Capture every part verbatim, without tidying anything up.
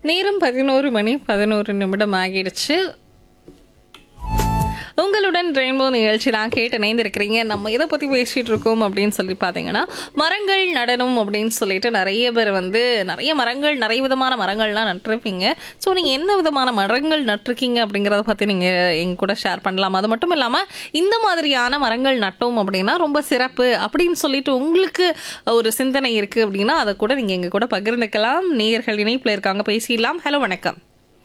நேரம் பதினொரு மணி பதினொரு நிமிடம் ஆகிடுச்சு. உங்களுடன் ரெயின்போ நிகழ்ச்சி நான் கேட்டு இணைந்திருக்கிறீங்க. நம்ம எதை பற்றி பேசிகிட்டு இருக்கோம் அப்படின்னு சொல்லி பார்த்தீங்கன்னா, மரங்கள் நடனம் அப்படின்னு சொல்லிட்டு நிறைய பேர் வந்து நிறைய மரங்கள் நிறைய விதமான மரங்கள்லாம் நட்டிருப்பீங்க. ஸோ நீங்கள் என்ன விதமான மரங்கள் நட்டிருக்கீங்க அப்படிங்கிறத பற்றி நீங்கள் எங்க கூட ஷேர் பண்ணலாம். அது மட்டும் இல்லாமல் இந்த மாதிரியான மரங்கள் நட்டோம் அப்படின்னா ரொம்ப சிறப்பு அப்படின்னு சொல்லிட்டு உங்களுக்கு ஒரு சிந்தனை இருக்குது அப்படின்னா அதை கூட நீங்கள் எங்கள் கூட பகிர்ந்துக்கலாம். நேயர்கள் இணைப்பில் இருக்காங்க, பேசிடலாம். ஹலோ, வணக்கம்.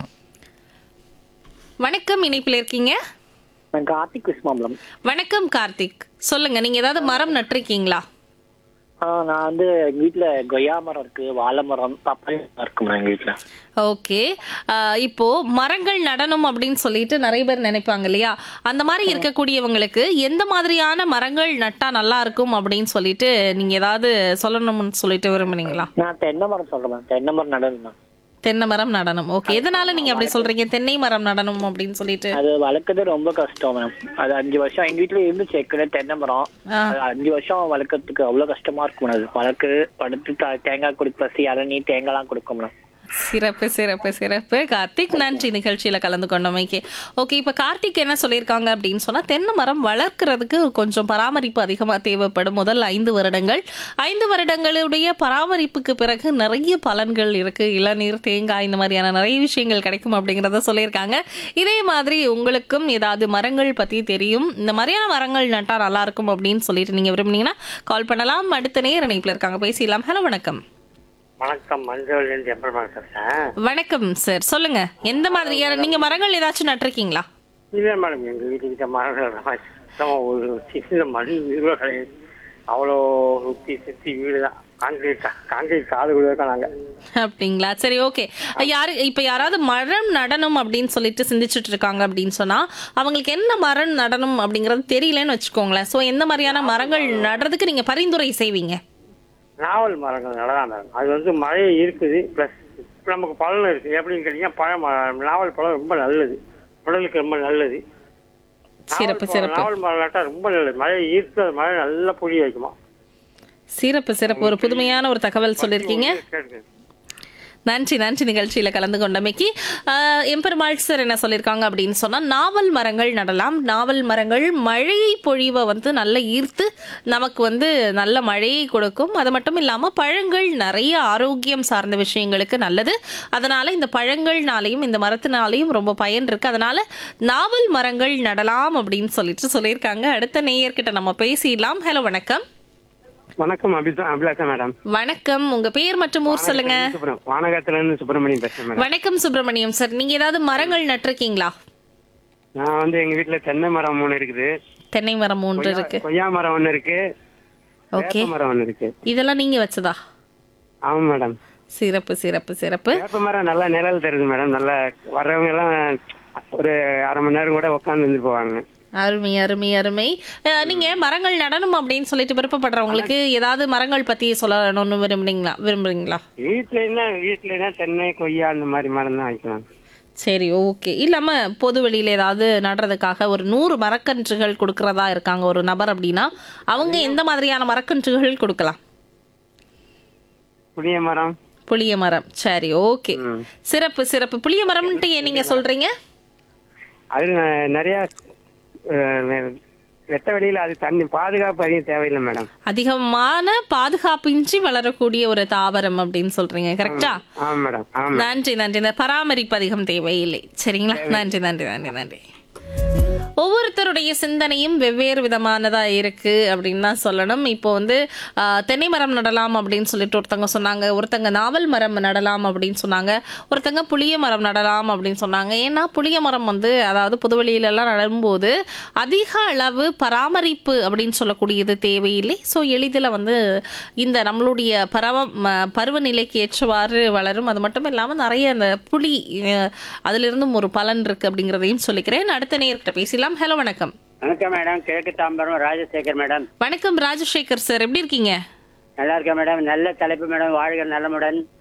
வணக்கம், இணைப்பில் இருக்கீங்க. நான் கார்த்திக் விஸ்மாம்பலம். வணக்கம் கார்த்திக், சொல்லுங்க, நீங்க ஏதாவது மரம் நட்டிருக்கீங்களா? ஆ, நான் வந்து எங்க வீட்டுல கொய்யா மரம் இருக்கு, வாழை மரம், பப்பாளி மரம் இருக்குமா எங்க வீட்டுல. ஓகே, இப்போ மரங்கள் நடனம் அப்படின்னு சொல்லிட்டு நிறைய பேர் நினைப்பாங்க இல்லையா? அந்த மாதிரி இருக்கக்கூடியவங்களுக்கு எந்த மாதிரியான மரங்கள் நட்டா நல்லா இருக்கும் அப்படின்னு சொல்லிட்டு நீங்க ஏதாவது சொல்லணும்னு சொல்லிட்டு விரும்புனீங்களா? நான் தென்னை மரம் சொல்றேன். தென்னை மரம் நடனம். தென்னை மரம் நடனம். ஓகே, எதனால நீங்க அப்படி சொல்றீங்க தென்னை மரம் நடனம் அப்படின்னு சொல்லிட்டு? அது வளர்க்கறது ரொம்ப கஷ்டம் மேம். அது அஞ்சு வருஷம் எங்க வீட்டுல இருந்துச்சு ஏற்கனவே தென்னை மரம். அது அஞ்சு வருஷம் வளர்க்கறதுக்கு அவ்வளவு கஷ்டமா இருக்கும். அது வளர்க்கு படுத்து தேங்காய் கொடுப்பசி இளநீ தேங்காய் எல்லாம் கொடுக்கும் மேம். சிறப்பு சிறப்பு சிறப்பு கார்த்திக், நன்றி நிகழ்ச்சியில கலந்து கொண்டமைக்கு. ஓகே, இப்ப கார்த்திக் என்ன சொல்லியிருக்காங்க அப்படின்னு சொன்னா, தென்னை மரம் வளர்க்கறதுக்கு கொஞ்சம் பராமரிப்பு அதிகமா தேவைப்படும். முதல் ஐந்து வருடங்கள் ஐந்து வருடங்களுடைய பராமரிப்புக்கு பிறகு நிறைய பலன்கள் இருக்கு. இளநீர், தேங்காய், இந்த மாதிரியான நிறைய விஷயங்கள் கிடைக்கும் அப்படிங்கிறத சொல்லியிருக்காங்க. இதே மாதிரி உங்களுக்கும் ஏதாவது மரங்கள் பத்தி தெரியும், இந்த மாதிரியான மரங்கள் நட்டா நல்லா இருக்கும் அப்படின்னு சொல்லிட்டு நீங்க விரும்புனீங்கன்னா கால் பண்ணலாம். அடுத்த நேர இணைப்புல இருக்காங்க, பேசிடலாம். ஹலோ, வணக்கம். வணக்கம், மஞ்சள் எப்படி பேசுறேன். வணக்கம் சார், சொல்லுங்க, எந்த மாதிரியான நீங்க மரங்கள் ஏதாச்சும் நட்டிருக்கீங்களா? இல்ல மேடம், எங்க வீட்டுக்கிட்ட மரங்கள் ஒரு சின்ன மணி வீடு கிடையாது. அவ்வளோ சுத்தி சுத்தி வீடு தான், காங்கிரீட் காங்கிரீட் காது கூட இருக்கோம் நாங்க. அப்படிங்களா? சரி, ஓகே. யாரு இப்ப யாராவது மரம் நடனம் அப்படின்னு சொல்லிட்டு சிந்திச்சுட்டு இருக்காங்க அப்படின்னு சொன்னா அவங்களுக்கு என்ன மரம் நடனம் அப்படிங்கறது தெரியலன்னு வச்சுக்கோங்களேன். சோ எந்த மாதிரியான மரங்கள் நடுறதுக்கு நீங்க பரிந்துரை செய்வீங்க? நாவல் மரங்கள் நடலாம் மேடம். அது வந்து மழை இருக்குது, பிளஸ் நமக்கு பழம் இருக்கு. எப்படின்னு கேட்டீங்கன்னா, பழம் நாவல் பழம் ரொம்ப நல்லது, உடலுக்கு ரொம்ப நல்லது. சிறப்பு சிறப்பு. நாவல் மரம் நட்டா ரொம்ப நல்லது. மழை ஈர்த்து மழை நல்லா புரிய வைக்குமா. சிறப்பு சிறப்பு, ஒரு புதுமையான ஒரு தகவல் சொல்லியிருக்கீங்க. நன்றி நன்றி நிகழ்ச்சியில கலந்து கொண்டமைக்கு. எம்பெருமாள் சார் என்ன சொல்லியிருக்காங்க அப்படின்னு சொன்னா, நாவல் மரங்கள் நடலாம். நாவல் மரங்கள் மழை பொழிவை வந்து நல்ல ஈர்த்து நமக்கு வந்து நல்ல மழையை கொடுக்கும். அது மட்டும் இல்லாம பழங்கள் நிறைய ஆரோக்கியம் சார்ந்த விஷயங்களுக்கு நல்லது. அதனால இந்த பழங்கள்னாலையும் இந்த மரத்தினாலையும் ரொம்ப பயன் இருக்கு. அதனால நாவல் மரங்கள் நடலாம் அப்படின்னு சொல்லிட்டு சொல்லியிருக்காங்க. அடுத்த நேயர்கிட்ட நம்ம பேசிடலாம். ஹலோ, வணக்கம். வணக்கம், அபிதா அபிலாஷா மேடம். வணக்கம், உங்க பேர் மற்றும் ஊர் சொல்லுங்க. வானகத்துல இருந்து சுப்பிரமணியம் பேசுறேன். வணக்கம் சுப்பிரமணியம் சார், நீங்க ஏதாவது மரங்கள் நட்டிருக்கீங்களா? நான் வந்து எங்க வீட்டுல தென்னை மரம் ஒண்ணு இருக்குது, தென்னை மரம் மூன்று இருக்கு, கொய்யா மரம் ஒண்ணு இருக்கு, ஓகே, மரம் ஒண்ணு இருக்கு. இதெல்லாம் நீங்க வச்சதா? ஆமா மேடம். சிறப்பு சிறப்பு சிறப்பு. வேப்ப மரம் நல்லா நிழல் தருது மேடம். நல்லா வர்றவங்க எல்லாம் ஒரு அரை மணி நேரம் கூட உட்காந்து வந்து போவாங்க. அருமை அருமை அருமை. நீங்க மரங்கள் நடனம் அப்படின்னு சொல்லிட்டு விருப்பப்படுறவங்களுக்கு ஏதாவது மரங்கள் பத்தி சொல்லணும்னு விரும்புறீங்களா விரும்புறீங்களா வீட்டுல என்ன வீட்டுல என்ன தென்னை கொய்யா அந்த மாதிரி மரம் தான் வைக்கலாம். சரி, ஓகே. இல்லாம பொது வெளியில ஏதாவது நடுறதுக்காக ஒரு நூறு மரக்கன்றுகள் கொடுக்கறதா இருக்காங்க ஒரு நபர் அப்படின்னா அவங்க எந்த மாதிரியான மரக்கன்றுகள் கொடுக்கலாம்? புளிய மரம். புளிய மரம், சரி, ஓகே. சிறப்பு சிறப்பு. புளிய மரம்ட்டு ஏன் நீங்க சொல்றீங்க? அது நிறைய வெட்ட வெளியில அது தண்ணி பாதுகாப்பு அதிகம் தேவையில்லை மேடம். அதிகமான பாதுகாப்பின்றி வளரக்கூடிய ஒரு தாவரம் அப்படின்னு சொல்றீங்க, கரெக்டா? ஆமா மேடம். நன்றி நன்றி. இந்த பராமரிப்பு அதிகம் தேவையில்லை, சரிங்களா? நன்றி நன்றி நன்றி நன்றி. ஒவ்வொருத்தருடைய சிந்தனையும் வெவ்வேறு விதமானதா இருக்கு அப்படின்னு தான் சொல்லணும். இப்போ வந்து தென்னை மரம் நடலாம் அப்படின்னு சொல்லிட்டு ஒருத்தங்க சொன்னாங்க, ஒருத்தங்க நாவல் மரம் நடலாம் அப்படின்னு சொன்னாங்க, ஒருத்தங்க புளிய மரம் நடலாம் அப்படின்னு சொன்னாங்க. ஏன்னா புளிய மரம் வந்து அதாவது புதுவெளியிலெல்லாம் நடும்போது அதிக அளவு பராமரிப்பு அப்படின்னு சொல்லக்கூடியது தேவையில்லை. ஸோ எளிதில் வந்து இந்த நம்மளுடைய பரவ பருவநிலைக்கு ஏற்றவாறு வளரும். அது மட்டும் இல்லாமல் நிறைய அந்த புளி அதிலிருந்தும் ஒரு பலன் இருக்கு அப்படிங்கிறதையும் சொல்லிக்கிறேன். அடுத்த நேர்கிட்ட பேசலாம். ஹலோ, வணக்கம். வணக்கம் மேடம், கிழக்கு தாம்பரம் ராஜசேகர் மேடம். வணக்கம் ராஜசேகர் சார், எப்படி இருக்கீங்க? நல்லா இருக்கேன் மேடம். நல்ல தலைப்பு மேடம், வாழ்க நலமுடன்.